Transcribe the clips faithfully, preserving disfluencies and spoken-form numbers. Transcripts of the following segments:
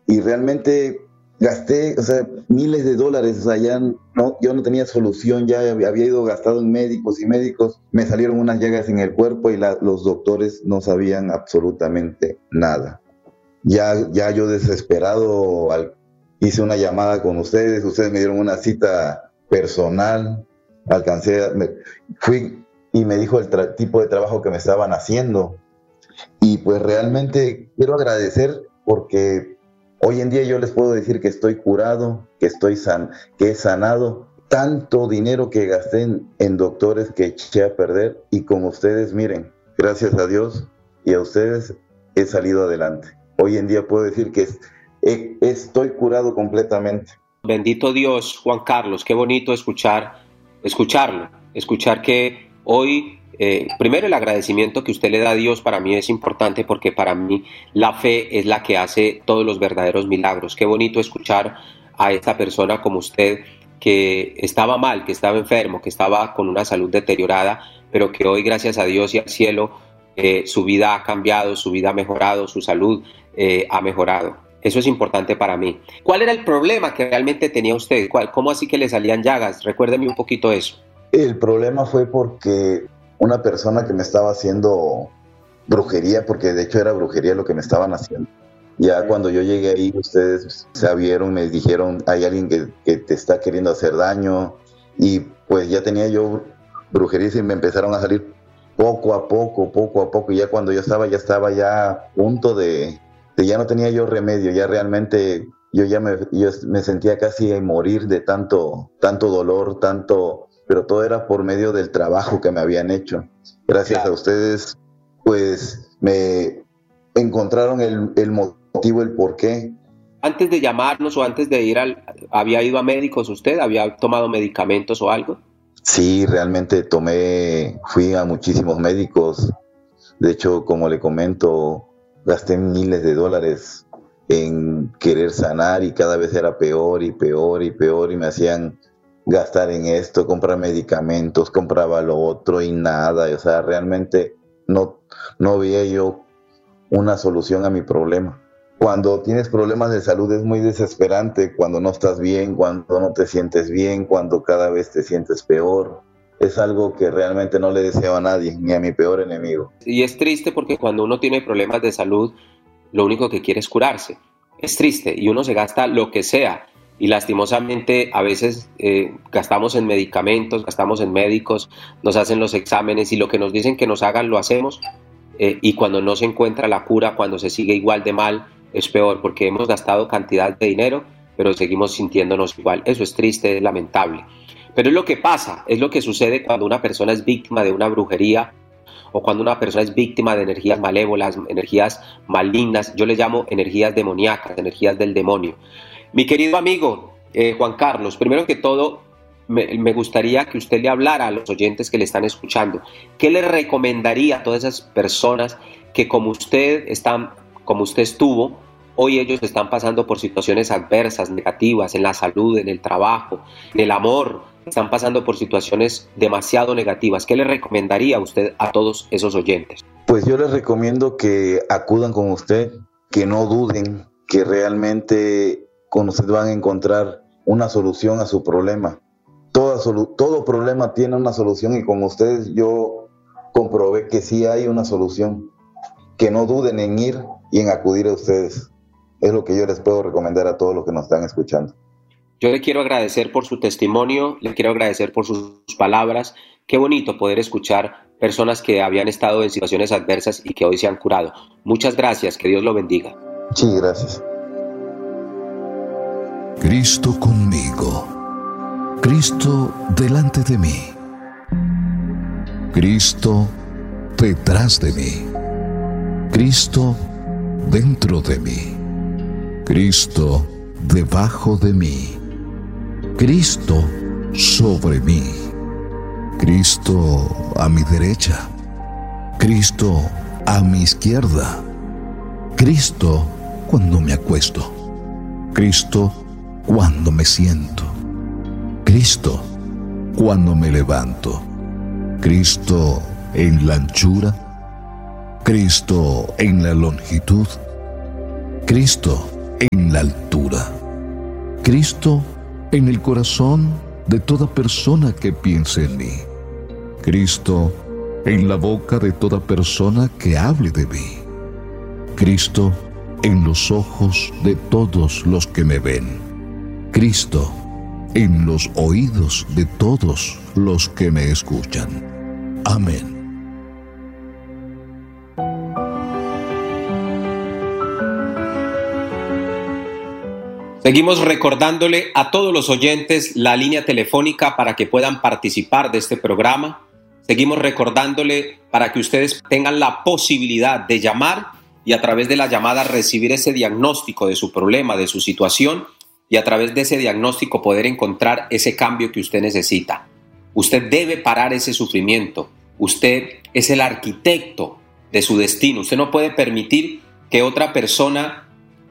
y realmente gasté, o sea, miles de dólares, o sea, ya no, yo no tenía solución, ya había ido gastado en médicos y médicos, me salieron unas llagas en el cuerpo y la, los doctores no sabían absolutamente nada. Ya, ya yo desesperado al, hice una llamada con ustedes, ustedes me dieron una cita personal, alcancé, a, me, fui y me dijo el tra- tipo de trabajo que me estaban haciendo, y pues realmente quiero agradecer porque hoy en día yo les puedo decir que estoy curado, que estoy san, que he sanado tanto dinero que gasté en, en doctores que eché a perder, y con ustedes, miren, gracias a Dios y a ustedes he salido adelante. Hoy en día puedo decir que es, eh, estoy curado completamente. Bendito Dios, Juan Carlos, qué bonito escuchar, escucharlo, escuchar que hoy, eh, primero el agradecimiento que usted le da a Dios para mí es importante, porque para mí la fe es la que hace todos los verdaderos milagros. Qué bonito escuchar a esta persona como usted, que estaba mal, que estaba enfermo, que estaba con una salud deteriorada, pero que hoy, gracias a Dios y al cielo, eh, su vida ha cambiado, su vida ha mejorado, su salud eh, ha mejorado. Eso es importante para mí. ¿Cuál era el problema que realmente tenía usted? ¿Cuál, ¿Cómo así que le salían llagas? Recuérdeme un poquito eso. El problema fue porque una persona que me estaba haciendo brujería, porque de hecho era brujería lo que me estaban haciendo. Ya cuando yo llegué ahí, ustedes se vieron, me dijeron, hay alguien que, que te está queriendo hacer daño, y pues ya tenía yo brujería y me empezaron a salir poco a poco, poco a poco, y ya cuando yo estaba, ya estaba ya a punto de, de ya no tenía yo remedio, ya realmente yo ya me, yo me sentía casi a morir de tanto, tanto dolor, tanto, pero todo era por medio del trabajo que me habían hecho. Gracias claro. a ustedes, pues me encontraron el, el motivo, el por qué. Antes de llamarnos o antes de ir al, ¿había ido a médicos usted? ¿Había tomado medicamentos o algo? Sí, realmente tomé, fui a muchísimos médicos. De hecho, como le comento, gasté miles de dólares en querer sanar, y cada vez era peor y peor y peor, y me hacían gastar en esto, comprar medicamentos, compraba lo otro y nada. O sea, realmente no, no veía yo una solución a mi problema. Cuando tienes problemas de salud es muy desesperante, cuando no estás bien, cuando no te sientes bien, cuando cada vez te sientes peor. Es algo que realmente no le deseo a nadie, ni a mi peor enemigo. Y es triste porque cuando uno tiene problemas de salud, lo único que quiere es curarse. Es triste y uno se gasta lo que sea. Y lastimosamente a veces eh, gastamos en medicamentos, gastamos en médicos, nos hacen los exámenes y lo que nos dicen que nos hagan lo hacemos. Eh, y cuando no se encuentra la cura, cuando se sigue igual de mal, es peor, porque hemos gastado cantidad de dinero, pero seguimos sintiéndonos igual. Eso es triste, es lamentable. Pero es lo que pasa, es lo que sucede cuando una persona es víctima de una brujería, o cuando una persona es víctima de energías malévolas, energías malignas. Yo les llamo energías demoníacas, energías del demonio. Mi querido amigo eh, Juan Carlos, primero que todo, me, me gustaría que usted le hablara a los oyentes que le están escuchando. ¿Qué le recomendaría a todas esas personas que como usted están, como usted estuvo, hoy ellos están pasando por situaciones adversas, negativas, en la salud, en el trabajo, en el amor, están pasando por situaciones demasiado negativas? ¿Qué le recomendaría a usted a todos esos oyentes? Pues yo les recomiendo que acudan con usted, que no duden, que realmente con usted van a encontrar una solución a su problema. Toda solu- todo problema tiene una solución, y con ustedes yo comprobé que sí hay una solución. Que no duden en ir y en acudir a ustedes. Es lo que yo les puedo recomendar a todos los que nos están escuchando. Yo le quiero agradecer por su testimonio, le quiero agradecer por sus palabras. Qué bonito poder escuchar personas que habían estado en situaciones adversas y que hoy se han curado. Muchas gracias, que Dios lo bendiga. Sí, gracias. Cristo conmigo. Cristo delante de mí. Cristo detrás de mí. Cristo dentro de mí. Cristo debajo de mí. Cristo sobre mí. Cristo a mi derecha. Cristo a mi izquierda. Cristo cuando me acuesto. Cristo cuando me siento. Cristo cuando me levanto. Cristo en la anchura. Cristo en la longitud. Cristo en la Cristo en el corazón de toda persona que piense en mí. Cristo en la boca de toda persona que hable de mí. Cristo en los ojos de todos los que me ven. Cristo en los oídos de todos los que me escuchan. Amén. Seguimos recordándole a todos los oyentes la línea telefónica para que puedan participar de este programa. Seguimos recordándole para que ustedes tengan la posibilidad de llamar y a través de la llamada recibir ese diagnóstico de su problema, de su situación, y a través de ese diagnóstico poder encontrar ese cambio que usted necesita. Usted debe parar ese sufrimiento. Usted es el arquitecto de su destino. Usted no puede permitir que otra persona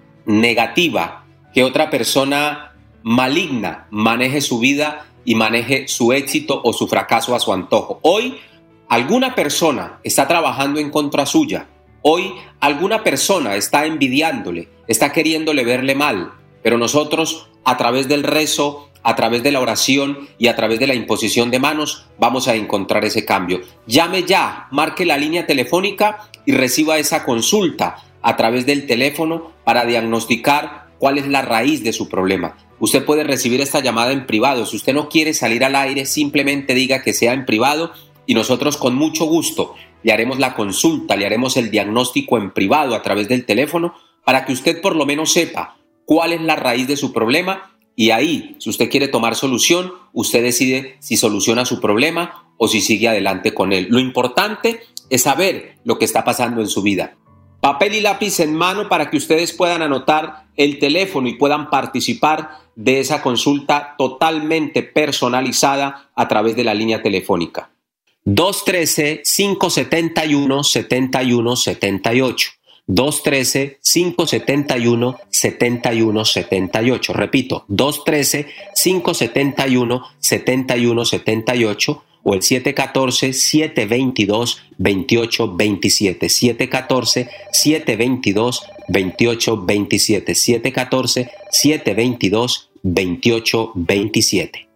negativa, que otra persona maligna maneje su vida y maneje su éxito o su fracaso a su antojo. Hoy alguna persona está trabajando en contra suya. Hoy alguna persona está envidiándole, está queriéndole verle mal. Pero nosotros, a través del rezo, a través de la oración y a través de la imposición de manos, vamos a encontrar ese cambio. Llame ya, marque la línea telefónica y reciba esa consulta a través del teléfono para diagnosticar cuál es la raíz de su problema. Usted puede recibir esta llamada en privado. Si usted no quiere salir al aire, simplemente diga que sea en privado y nosotros con mucho gusto le haremos la consulta, le haremos el diagnóstico en privado a través del teléfono para que usted por lo menos sepa cuál es la raíz de su problema y ahí, si usted quiere tomar solución, usted decide si soluciona su problema o si sigue adelante con él. Lo importante es saber lo que está pasando en su vida. Papel y lápiz en mano para que ustedes puedan anotar el teléfono y puedan participar de esa consulta totalmente personalizada a través de la línea telefónica. dos uno tres, cinco siete uno, siete uno siete ocho. dos uno tres, cinco siete uno, siete uno siete ocho. Repito, dos uno tres, cinco siete uno, siete uno siete ocho o el siete uno cuatro, siete dos dos, dos ocho dos siete. siete uno cuatro, siete dos dos, dos ocho dos siete. siete uno cuatro, siete dos dos, dos ocho dos siete.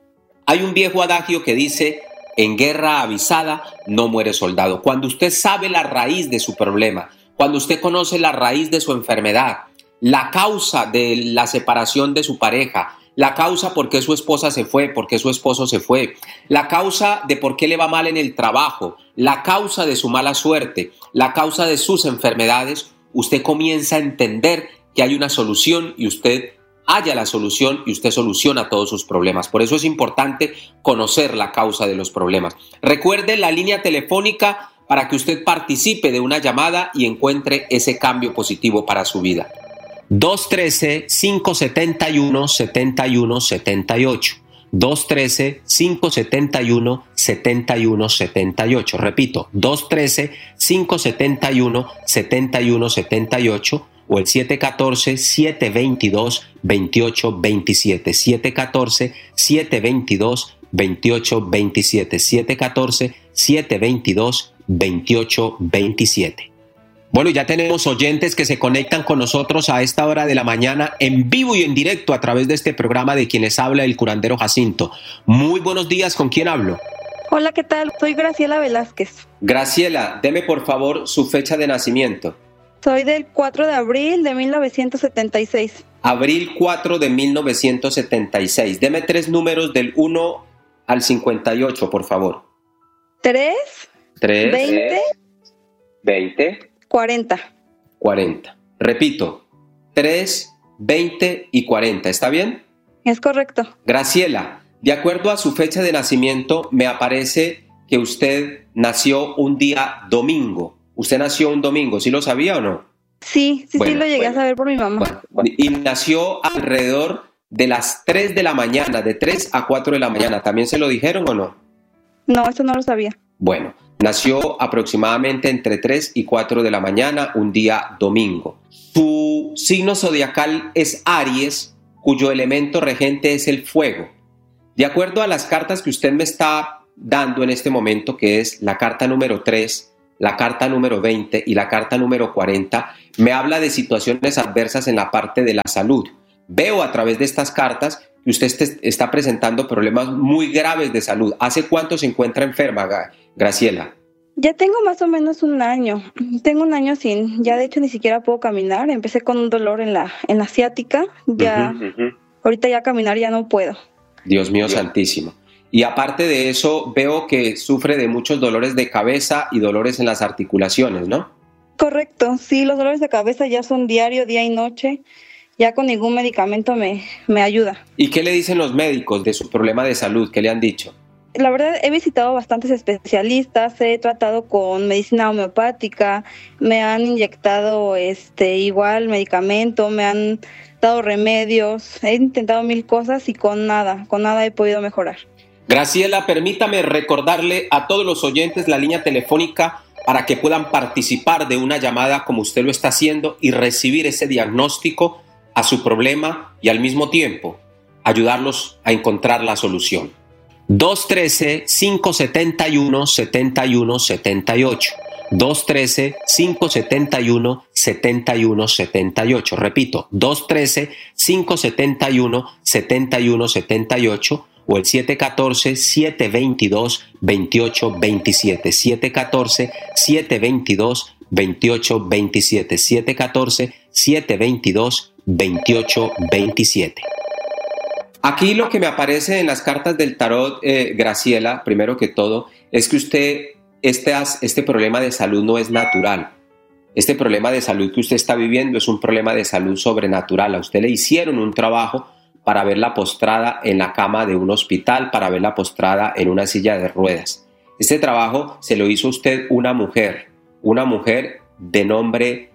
Hay un viejo adagio que dice: en guerra avisada no muere soldado. Cuando usted sabe la raíz de su problema, cuando usted conoce la raíz de su enfermedad, la causa de la separación de su pareja, la causa por qué su esposa se fue, por qué su esposo se fue, la causa de por qué le va mal en el trabajo, la causa de su mala suerte, la causa de sus enfermedades, usted comienza a entender que hay una solución y usted halla la solución y usted soluciona todos sus problemas. Por eso es importante conocer la causa de los problemas. Recuerde la línea telefónica para que usted participe de una llamada y encuentre ese cambio positivo para su vida. dos uno tres, cinco siete uno, siete uno siete ocho. dos uno tres, cinco siete uno, siete uno siete ocho. Repito, dos uno tres, cinco siete uno, siete uno siete ocho o el siete uno cuatro, siete dos dos, dos ocho dos siete. siete uno cuatro, siete dos dos, dos ocho dos siete. siete uno cuatro, siete dos dos, dos ocho dos siete. Bueno, ya tenemos oyentes que se conectan con nosotros a esta hora de la mañana en vivo y en directo a través de este programa de quien les habla, el curandero Jacinto. Muy buenos días, ¿con quién hablo? Hola, ¿qué tal? Soy Graciela Velázquez. Graciela, deme por favor su fecha de nacimiento. Soy del cuatro de abril de mil novecientos setenta y seis. Abril cuatro de mil novecientos setenta y seis. Deme tres números del uno al cincuenta y ocho, por favor. tres, tres, veinte, veinte, cuarenta. cuarenta. Repito, tres, veinte y cuarenta. ¿Está bien? Es correcto. Graciela, de acuerdo a su fecha de nacimiento, me aparece que usted nació un día domingo. Usted nació un domingo, ¿sí lo sabía o no? Sí, sí, bueno, sí lo llegué bueno, a saber por mi mamá. Bueno, bueno. Y nació alrededor de las tres de la mañana, de tres a cuatro de la mañana. ¿También se lo dijeron o no? No, eso no lo sabía. Bueno, nació aproximadamente entre tres y cuatro de la mañana, un día domingo. Su signo zodiacal es Aries, cuyo elemento regente es el fuego. De acuerdo a las cartas que usted me está dando en este momento, que es la carta número tres, la carta número veinte y la carta número cuarenta, me habla de situaciones adversas en la parte de la salud. Veo a través de estas cartas que usted está presentando problemas muy graves de salud. ¿Hace cuánto se encuentra enferma, Graciela? Ya tengo más o menos un año. Tengo un año sin, ya de hecho ni siquiera puedo caminar. Empecé con un dolor en la, en la ciática. Ya, uh-huh, uh-huh. Ahorita ya caminar ya no puedo. Dios mío santísimo. Y aparte de eso, veo que sufre de muchos dolores de cabeza y dolores en las articulaciones, ¿no? Correcto, sí, los dolores de cabeza ya son diario, día y noche. Ya con ningún medicamento me, me ayuda. ¿Y qué le dicen los médicos de su problema de salud? ¿Qué le han dicho? La verdad, he visitado bastantes especialistas, he tratado con medicina homeopática, me han inyectado este igual medicamento, me han dado remedios, he intentado mil cosas y con nada, con nada he podido mejorar. Graciela, permítame recordarle a todos los oyentes la línea telefónica para que puedan participar de una llamada como usted lo está haciendo y recibir ese diagnóstico a su problema y al mismo tiempo ayudarlos a encontrar la solución. dos uno tres, cinco siete uno, siete uno siete ocho. dos uno tres, cinco siete uno, siete uno siete ocho. Repito, dos uno tres, cinco siete uno, siete uno siete ocho o el siete uno cuatro, siete dos dos, dos ocho dos siete. siete uno cuatro, siete dos dos, dos ocho dos siete. siete uno cuatro, siete dos dos, dos ocho dos siete. Aquí lo que me aparece en las cartas del tarot, eh, Graciela, primero que todo, es que usted, este, este problema de salud no es natural. Este problema de salud que usted está viviendo es un problema de salud sobrenatural. A usted le hicieron un trabajo para verla postrada en la cama de un hospital, para verla postrada en una silla de ruedas. Este trabajo se lo hizo usted una mujer, una mujer de nombre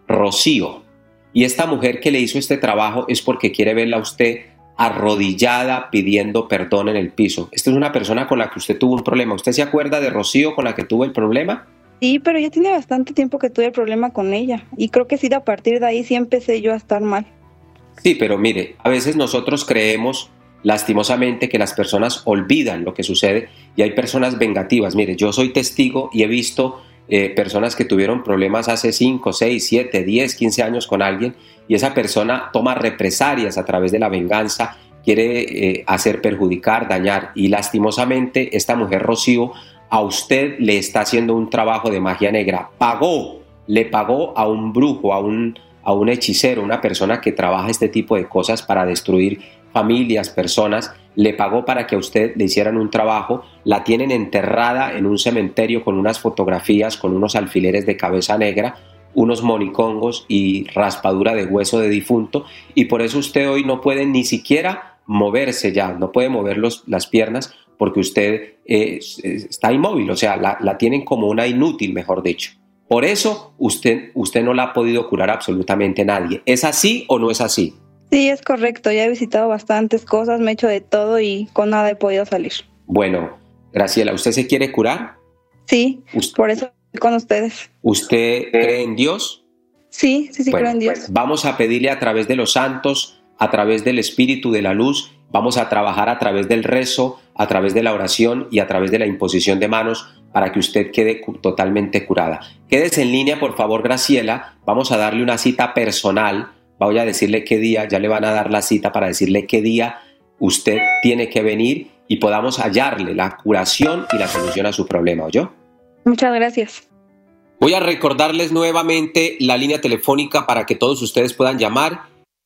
Rocío. Y esta mujer que le hizo este trabajo es porque quiere verla a usted arrodillada pidiendo perdón en el piso. Esta es una persona con la que usted tuvo un problema. ¿Usted se acuerda de Rocío con la que tuvo el problema? Sí, pero ya tiene bastante tiempo que tuve el problema con ella. Y creo que sí, a partir de ahí sí empecé yo a estar mal. Sí, pero mire, a veces nosotros creemos lastimosamente que las personas olvidan lo que sucede y hay personas vengativas. Mire, yo soy testigo y he visto eh, personas que tuvieron problemas hace cinco, seis, siete, diez, quince años con alguien y esa persona toma represalias a través de la venganza, quiere eh, hacer perjudicar, dañar y lastimosamente esta mujer Rocío a usted le está haciendo un trabajo de magia negra. Pagó, le pagó a un brujo, a un, a un hechicero, una persona que trabaja este tipo de cosas para destruir familias, personas, le pagó para que a usted le hicieran un trabajo, la tienen enterrada en un cementerio con unas fotografías, con unos alfileres de cabeza negra, unos monicongos y raspadura de hueso de difunto y por eso usted hoy no puede ni siquiera moverse ya, no puede mover los, las piernas porque usted eh, está inmóvil, o sea, la, la tienen como una inútil, mejor dicho. Por eso usted, usted no la ha podido curar absolutamente nadie. ¿Es así o no es así? Sí, es correcto. Ya he visitado bastantes cosas, me he hecho de todo y con nada he podido salir. Bueno, Graciela, ¿usted se quiere curar? Sí, usted, por eso estoy con ustedes. ¿Usted cree en Dios? Sí, sí, sí, bueno, creo en Dios. Pues vamos a pedirle a través de los santos, a través del Espíritu de la Luz, vamos a trabajar a través del rezo, a través de la oración y a través de la imposición de manos para que usted quede totalmente curada. Quédese en línea, por favor, Graciela. Vamos a darle una cita personal. Voy a decirle qué día, ya le van a dar la cita para decirle qué día usted tiene que venir y podamos hallarle la curación y la solución a su problema, ¿oyó? Muchas gracias. Voy a recordarles nuevamente la línea telefónica para que todos ustedes puedan llamar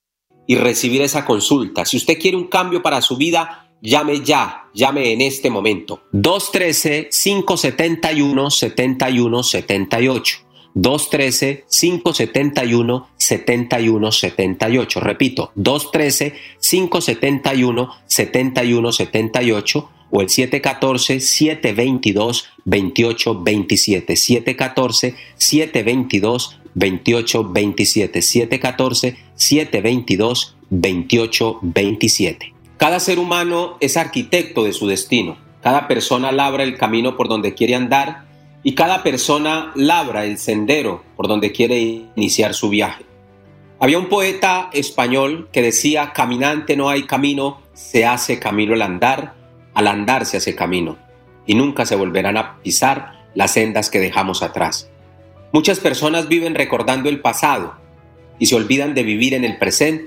y recibir esa consulta. Si usted quiere un cambio para su vida, llame ya, llame en este momento. dos uno tres, cinco siete uno, siete uno siete ocho. dos uno tres, cinco siete uno, siete uno siete ocho. Repito, dos uno tres, cinco siete uno, siete uno siete ocho o el siete uno cuatro, siete dos dos, dos ocho dos siete. siete uno cuatro, siete dos dos, dos ocho dos siete. siete uno cuatro, siete dos dos, dos ocho dos siete. Cada ser humano es arquitecto de su destino. Cada persona labra el camino por donde quiere andar y cada persona labra el sendero por donde quiere iniciar su viaje. Había un poeta español que decía: caminante no hay camino, se hace camino al andar, al andar se hace camino, y nunca se volverán a pisar las sendas que dejamos atrás. Muchas personas viven recordando el pasado y se olvidan de vivir en el presente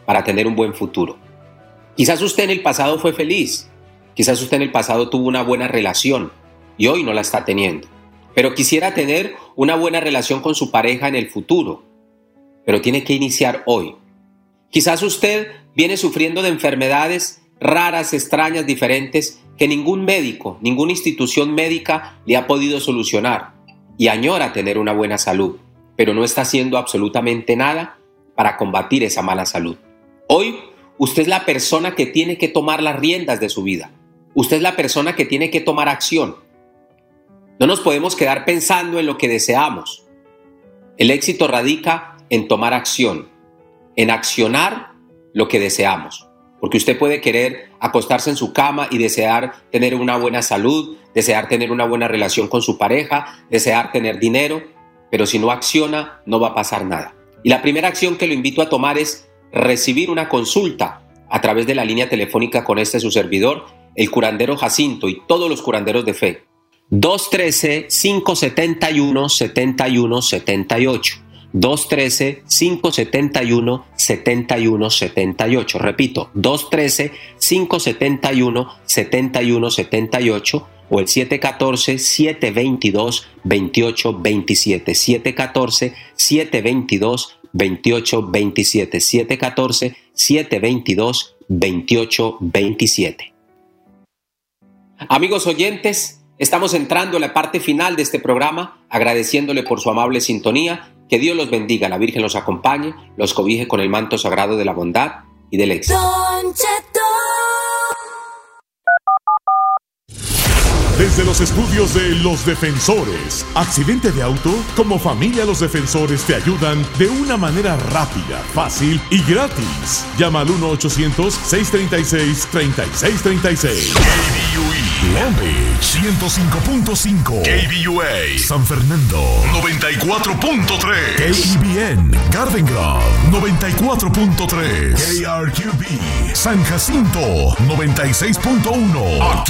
para tener un buen futuro. Quizás usted en el pasado fue feliz, quizás usted en el pasado tuvo una buena relación y hoy no la está teniendo, pero quisiera tener una buena relación con su pareja en el futuro, pero tiene que iniciar hoy. Quizás usted viene sufriendo de enfermedades raras, extrañas, diferentes, que ningún médico, ninguna institución médica le ha podido solucionar y añora tener una buena salud, pero no está haciendo absolutamente nada para combatir esa mala salud. Hoy, usted es la persona que tiene que tomar las riendas de su vida. Usted es la persona que tiene que tomar acción. No nos podemos quedar pensando en lo que deseamos. El éxito radica en tomar acción, en accionar lo que deseamos. Porque usted puede querer acostarse en su cama y desear tener una buena salud, desear tener una buena relación con su pareja, desear tener dinero, pero si no acciona, no va a pasar nada. Y la primera acción que lo invito a tomar es recibir una consulta a través de la línea telefónica con este su servidor, el curandero Jacinto y todos los curanderos de fe. dos uno tres, cinco siete uno, siete uno siete ocho. dos uno tres, cinco siete uno, siete uno siete ocho. Repito, dos uno tres, cinco siete uno, siete uno siete ocho o el siete uno cuatro, siete dos dos, dos ocho dos siete. siete uno cuatro, siete dos dos, dos ocho dos siete. siete uno cuatro, siete dos dos, dos ocho dos siete. Amigos oyentes, estamos entrando en la parte final de este programa, agradeciéndole por su amable sintonía. Que Dios los bendiga, la Virgen los acompañe, los cobije con el manto sagrado de la bondad y del éxito. Don Cheto. Desde los estudios de Los Defensores, accidente de auto, como familia Los Defensores te ayudan de una manera rápida, fácil y gratis. Llama al uno ochocientos, seiscientos treinta y seis, treinta y seis treinta y seis. K B U E Long Beach ciento cinco punto cinco, K B U A San Fernando noventa y cuatro punto tres, K E B N Garden Grove noventa y cuatro punto tres, K R Q B San Jacinto noventa y seis punto uno.